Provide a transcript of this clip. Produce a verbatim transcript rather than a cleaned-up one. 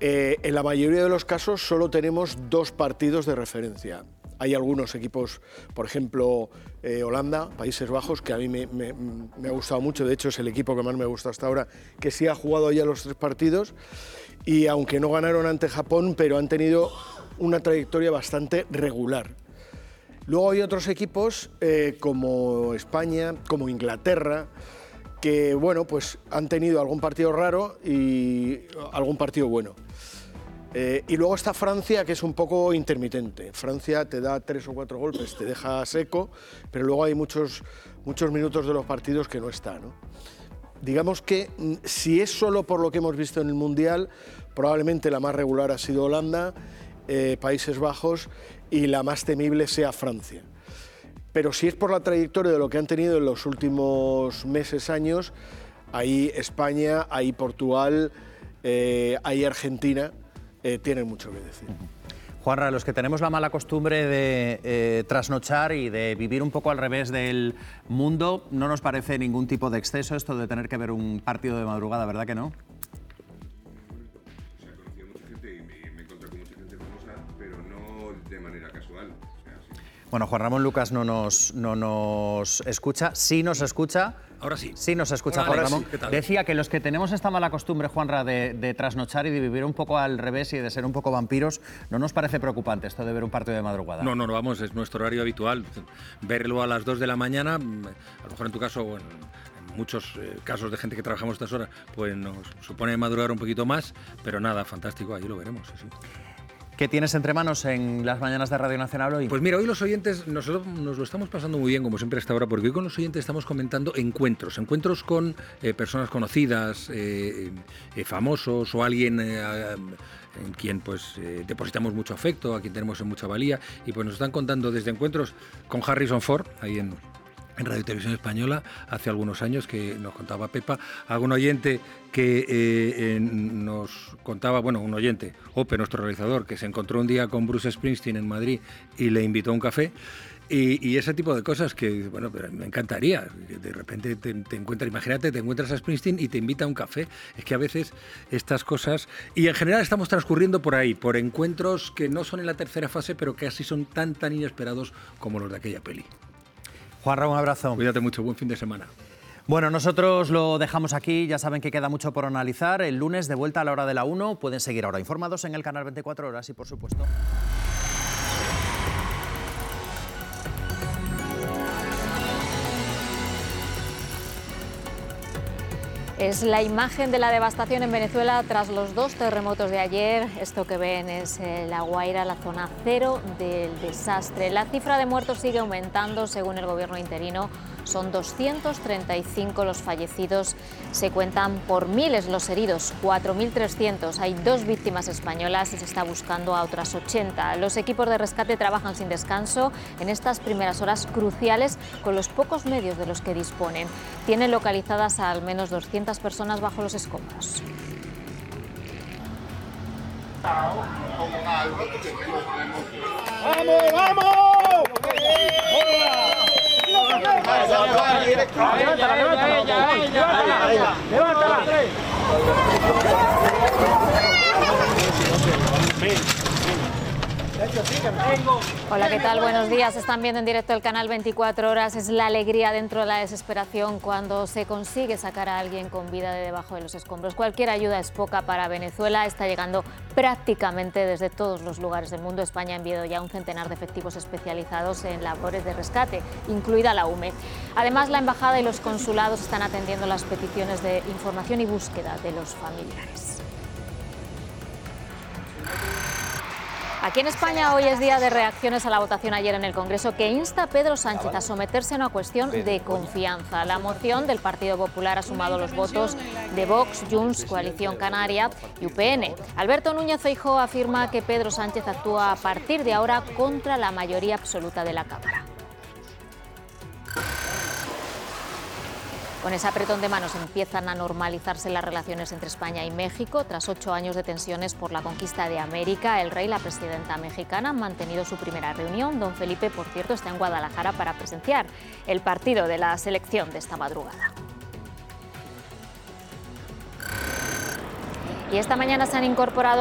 Eh, en la mayoría de los casos solo tenemos dos partidos de referencia. Hay algunos equipos, por ejemplo, eh, Holanda, Países Bajos, que a mí me, me, me ha gustado mucho, de hecho es el equipo que más me gusta hasta ahora, que sí ha jugado ya los tres partidos, y aunque no ganaron ante Japón, pero han tenido una trayectoria bastante regular. Luego hay otros equipos eh, como España, como Inglaterra, que bueno, pues han tenido algún partido raro y algún partido bueno. Eh, y luego está Francia, que es un poco intermitente. Francia te da tres o cuatro golpes, te deja seco, pero luego hay muchos, muchos minutos de los partidos que no está, ¿no? Digamos que si es solo por lo que hemos visto en el Mundial, probablemente la más regular ha sido Holanda, eh, Países Bajos, y la más temible sea Francia. Pero si es por la trayectoria de lo que han tenido en los últimos meses, años, ahí España, ahí Portugal, eh, ahí Argentina, eh, tienen mucho que decir. Juanra, los que tenemos la mala costumbre de eh, trasnochar y de vivir un poco al revés del mundo, no nos parece ningún tipo de exceso esto de tener que ver un partido de madrugada, ¿verdad que no? Bueno, Juan Ramón Lucas no nos, no nos escucha. Sí nos escucha. Ahora sí. Sí nos escucha, Hola, Juan Alex, Ramón. ¿qué tal? Decía que los que tenemos esta mala costumbre, Juanra, de, de trasnochar y de vivir un poco al revés y de ser un poco vampiros, ¿no nos parece preocupante esto de ver un partido de madrugada? No, no, no, vamos, es nuestro horario habitual. Verlo a las dos de la mañana, a lo mejor en tu caso, bueno, en muchos eh, casos de gente que trabajamos estas horas, pues nos supone madrugar un poquito más, pero nada, fantástico, ahí lo veremos, sí. ¿Qué tienes entre manos en las mañanas de Radio Nacional hoy? Pues mira, hoy los oyentes, nosotros nos lo estamos pasando muy bien, como siempre a esta hora, porque hoy con los oyentes estamos comentando encuentros, encuentros con eh, personas conocidas, eh, eh, famosos o alguien eh, en quien pues eh, depositamos mucho afecto, a quien tenemos mucha valía, y pues nos están contando desde encuentros con Harrison Ford, ahí en... en Radio Televisión Española, hace algunos años, que nos contaba Pepa, algún oyente que eh, eh, nos contaba, bueno, un oyente, Ope, nuestro realizador, que se encontró un día con Bruce Springsteen en Madrid y le invitó a un café, y, y ese tipo de cosas que, bueno, pero me encantaría, que de repente te, te encuentras, imagínate, te encuentras a Springsteen y te invita a un café, es que a veces estas cosas, y en general estamos transcurriendo por ahí, por encuentros que no son en la tercera fase, pero que así son tan, tan inesperados como los de aquella peli. Juanra, un abrazo. Cuídate mucho, buen fin de semana. Bueno, nosotros lo dejamos aquí, ya saben que queda mucho por analizar. El lunes, de vuelta a la hora de la una, pueden seguir ahora informados en el canal veinticuatro horas y, por supuesto... Es la imagen de la devastación en Venezuela tras los dos terremotos de ayer. Esto que ven es La Guaira, la zona cero del desastre. La cifra de muertos sigue aumentando según el gobierno interino. Son doscientos treinta y cinco los fallecidos, se cuentan por miles los heridos, cuatro mil trescientos. Hay dos víctimas españolas y se está buscando a otras ochenta. Los equipos de rescate trabajan sin descanso en estas primeras horas cruciales con los pocos medios de los que disponen. Tienen localizadas a al menos doscientas personas bajo los escombros. ¡Vamos, vamos! ¡Levántala, levántala! ¡Levántala! Hola, ¿qué tal? Buenos días. Están viendo en directo el canal veinticuatro horas. Es la alegría dentro de la desesperación cuando se consigue sacar a alguien con vida de debajo de los escombros. Cualquier ayuda es poca para Venezuela. Está llegando prácticamente desde todos los lugares del mundo. España ha enviado ya un centenar de efectivos especializados en labores de rescate, incluida la U M E. Además, la embajada y los consulados están atendiendo las peticiones de información y búsqueda de los familiares. Aquí en España hoy es día de reacciones a la votación ayer en el Congreso que insta a Pedro Sánchez a someterse a una cuestión de confianza. La moción del Partido Popular ha sumado los votos de Vox, Junts, Coalición Canaria y U P N. Alberto Núñez Feijóo afirma que Pedro Sánchez actúa a partir de ahora contra la mayoría absoluta de la Cámara. Con ese apretón de manos empiezan a normalizarse las relaciones entre España y México. Tras ocho años de tensiones por la conquista de América, el rey y la presidenta mexicana han mantenido su primera reunión. Don Felipe, por cierto, está en Guadalajara para presenciar el partido de la selección de esta madrugada. Y esta mañana se han incorporado